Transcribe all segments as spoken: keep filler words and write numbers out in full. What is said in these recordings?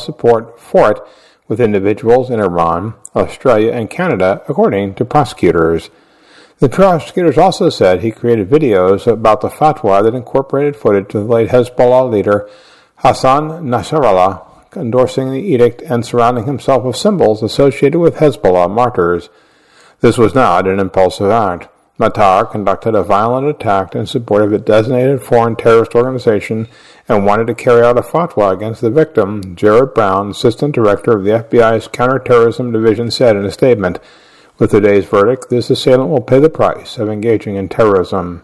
support for it with individuals in Iran, Australia, and Canada, according to prosecutors. The prosecutors also said he created videos about the fatwa that incorporated footage of the late Hezbollah leader Hassan Nasrallah endorsing the edict and surrounding himself with symbols associated with Hezbollah martyrs. This was not an impulsive act. Matar conducted a violent attack in support of a designated foreign terrorist organization and wanted to carry out a fatwa against the victim, Jared Brown, assistant director of the F B I's counterterrorism division, said in a statement. With today's verdict, this assailant will pay the price of engaging in terrorism.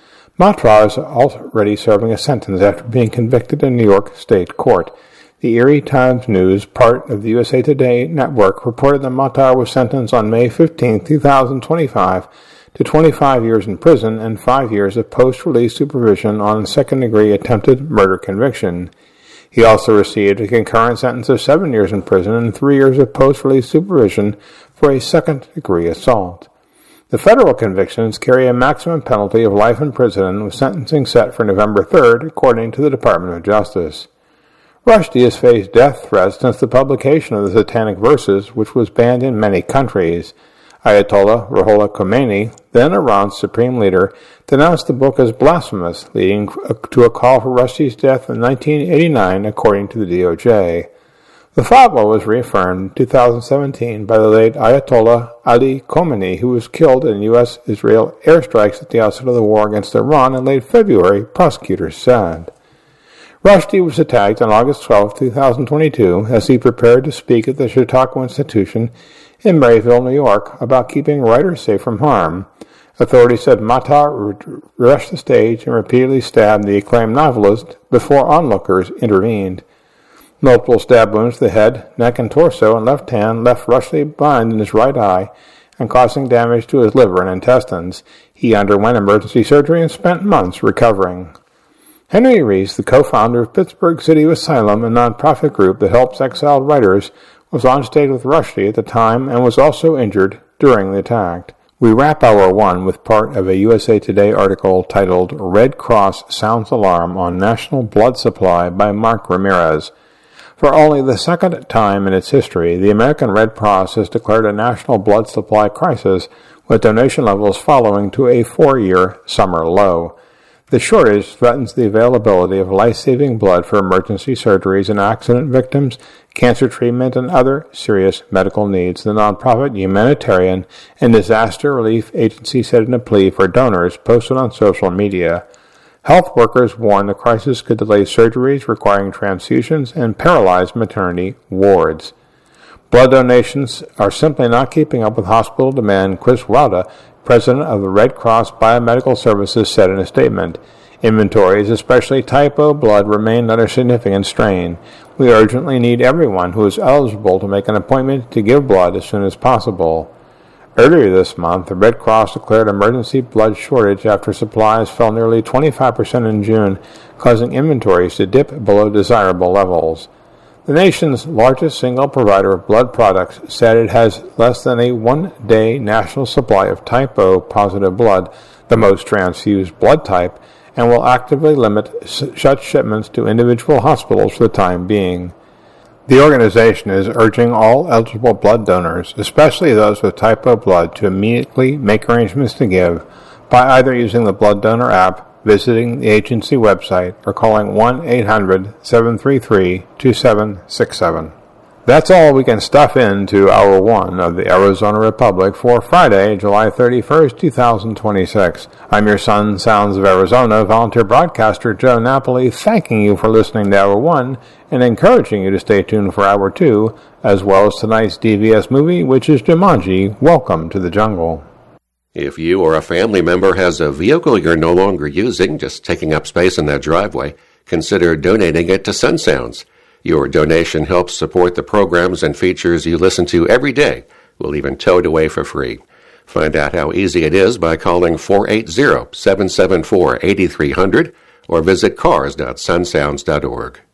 Matar is already serving a sentence after being convicted in New York State Court. The Erie Times News, part of the U S A Today network, reported that Matar was sentenced on May fifteenth, twenty twenty-five to twenty-five years in prison and five years of post-release supervision on second-degree attempted murder conviction. He also received a concurrent sentence of seven years in prison and three years of post-release supervision for a second-degree assault. The federal convictions carry a maximum penalty of life in prison, with sentencing set for November third, according to the Department of Justice. Rushdie has faced death threats since the publication of the Satanic Verses, which was banned in many countries. Ayatollah Ruhollah Khomeini, then Iran's supreme leader, denounced the book as blasphemous, leading to a call for Rushdie's death in nineteen eighty-nine, according to the D O J. The fatwa was reaffirmed in two thousand seventeen by the late Ayatollah Ali Khomeini, who was killed in U S Israel airstrikes at the outset of the war against Iran in late February, prosecutors said. Rushdie was attacked on August twelfth, twenty twenty-two, as he prepared to speak at the Chautauqua Institution in Maryville, New York, about keeping writers safe from harm. Authorities said Matar rushed the stage and repeatedly stabbed the acclaimed novelist before onlookers intervened. Multiple stab wounds to the head, neck, and torso and left hand left Rushdie blind in his right eye and causing damage to his liver and intestines. He underwent emergency surgery and spent months recovering. Henry Reese, the co-founder of Pittsburgh City Asylum, a nonprofit group that helps exiled writers, was on stage with Rushdie at the time and was also injured during the attack. We wrap Hour one with part of a U S A Today article titled Red Cross Sounds Alarm on National Blood Supply by Mark Ramirez. For only the second time in its history, the American Red Cross has declared a national blood supply crisis, with donation levels falling to a four-year summer low. The shortage threatens the availability of life-saving blood for emergency surgeries and accident victims, cancer treatment, and other serious medical needs, the nonprofit Humanitarian and Disaster Relief Agency said in a plea for donors posted on social media. Health workers warn the crisis could delay surgeries requiring transfusions and paralyze maternity wards. Blood donations are simply not keeping up with hospital demand, Chris Wauda, president of the Red Cross Biomedical Services, said in a statement. Inventories, especially type O blood, remain under significant strain. We urgently need everyone who is eligible to make an appointment to give blood as soon as possible. Earlier this month, the Red Cross declared emergency blood shortage after supplies fell nearly twenty-five percent in June, causing inventories to dip below desirable levels. The nation's largest single provider of blood products said it has less than a one-day national supply of type O positive blood, the most transfused blood type, and will actively limit such shipments to individual hospitals for the time being. The organization is urging all eligible blood donors, especially those with type O blood, to immediately make arrangements to give by either using the Blood Donor app, visiting the agency website, or calling one eight hundred seven three three two seven six seven. That's all we can stuff into Hour one of the Arizona Republic for Friday, July thirty-first, twenty twenty-six. I'm your Sun Sounds of Arizona volunteer broadcaster, Joe Napoli, thanking you for listening to Hour one and encouraging you to stay tuned for Hour two, as well as tonight's D V S movie, which is Jumanji, Welcome to the Jungle. If you or a family member has a vehicle you're no longer using, just taking up space in that driveway, consider donating it to Sun Sounds. Your donation helps support the programs and features you listen to every day. We'll even tow it away for free. Find out how easy it is by calling four eight zero, seven seven four, eight three zero zero or visit cars dot sun sounds dot org.